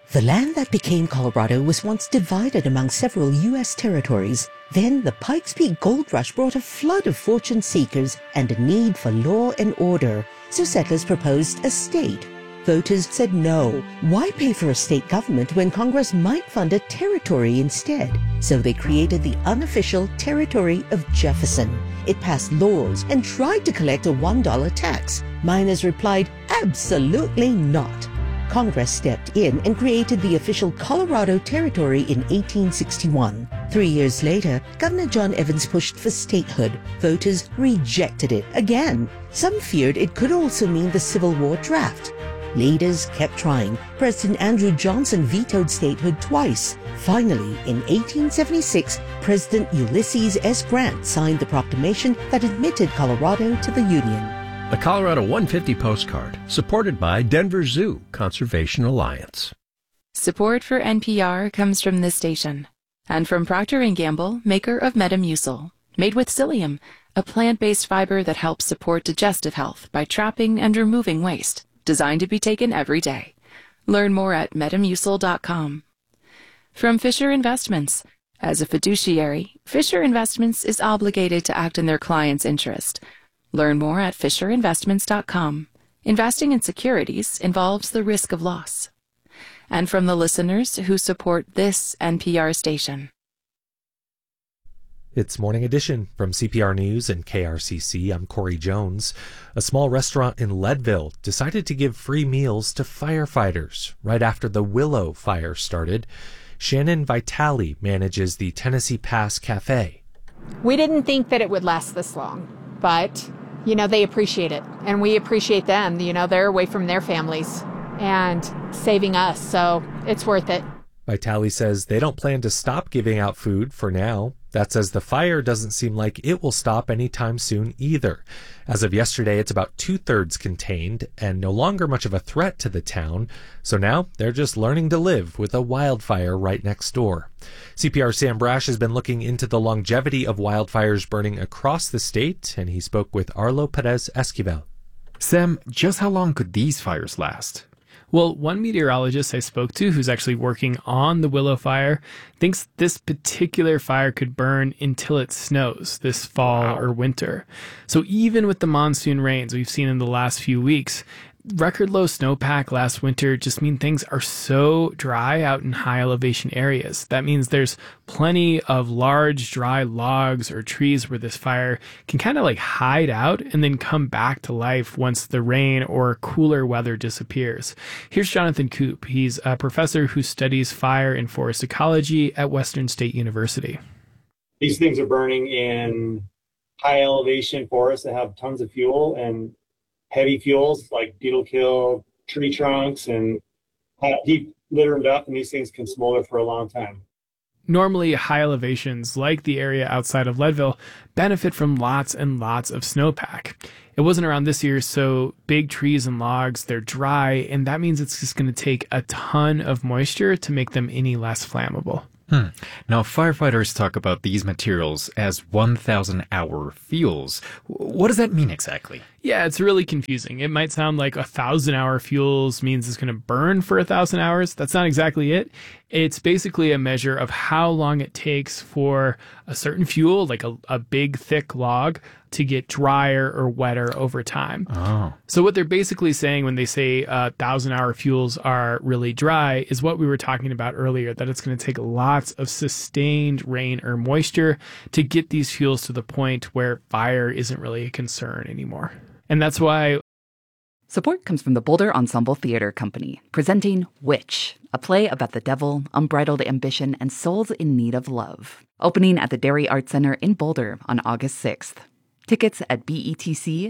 The land that became Colorado was once divided among several U.S. territories. Then the Pikes Peak Gold Rush brought a flood of fortune seekers and a need for law and order, so settlers proposed a state. Voters said no. Why pay for a state government when Congress might fund a territory instead? So they created the unofficial Territory of Jefferson. It passed laws and tried to collect a $1 tax. Miners replied, absolutely not. Congress stepped in and created the official Colorado Territory in 1861. 3 years later, Governor John Evans pushed for statehood. Voters rejected it again. Some feared it could also mean the Civil War draft. Leaders kept trying. President Andrew Johnson vetoed statehood twice. Finally, in 1876, President Ulysses S. Grant signed the proclamation that admitted Colorado to the Union. The Colorado 150 postcard, supported by Denver Zoo Conservation Alliance. Support for NPR comes from this station and from Procter & Gamble, maker of Metamucil, made with psyllium, a plant-based fiber that helps support digestive health by trapping and removing waste, designed to be taken every day. Learn more at metamucil.com. From Fisher Investments. As a fiduciary, Fisher Investments is obligated to act in their client's interest. Learn more at fisherinvestments.com. Investing in securities involves the risk of loss. And from the listeners who support this NPR station. It's Morning Edition from CPR News and KRCC. I'm Corey Jones. A small restaurant in Leadville decided to give free meals to firefighters right after the Willow fire started. Shannon Vitale manages the Tennessee Pass Cafe. We didn't think that it would last this long, but they appreciate it, and we appreciate them. They're away from their families and saving us, so it's worth it. Vitale says they don't plan to stop giving out food for now. That says the fire doesn't seem like it will stop anytime soon either. As of yesterday, it's about 2/3 contained and no longer much of a threat to the town. So now they're just learning to live with a wildfire right next door. CPR Sam Brash has been looking into the longevity of wildfires burning across the state, and he spoke with Arlo Perez Esquivel. Sam, just how long could these fires last? Well, one meteorologist I spoke to who's actually working on the Willow fire thinks this particular fire could burn until it snows this fall or winter. So even with the monsoon rains we've seen in the last few weeks, record low snowpack last winter just mean things are so dry out in high elevation areas. That means there's plenty of large dry logs or trees where this fire can kind of hide out and then come back to life once the rain or cooler weather disappears. Here's Jonathan Koop. He's a professor who studies fire and forest ecology at Western State University. These things are burning in high elevation forests that have tons of fuel, and heavy fuels like beetle kill, tree trunks, and deep litter and duff, and these things can smolder for a long time. Normally, high elevations like the area outside of Leadville benefit from lots and lots of snowpack. It wasn't around this year, so big trees and logs, they're dry, and that means it's just going to take a ton of moisture to make them any less flammable. Now, firefighters talk about these materials as 1,000-hour fuels. What does that mean exactly? Yeah, it's really confusing. It might sound like 1,000-hour fuels means it's going to burn for 1,000 hours. That's not exactly it. It's basically a measure of how long it takes for a certain fuel, like a big, thick log, to get drier or wetter over time. Oh. So what they're basically saying when they say 1,000-hour fuels are really dry is what we were talking about earlier, that it's going to take lots of sustained rain or moisture to get these fuels to the point where fire isn't really a concern anymore. And that's why... Support comes from the Boulder Ensemble Theater Company, presenting Witch, a play about the devil, unbridled ambition, and souls in need of love. Opening at the Dairy Arts Center in Boulder on August 6th. Tickets at betc.org/witch.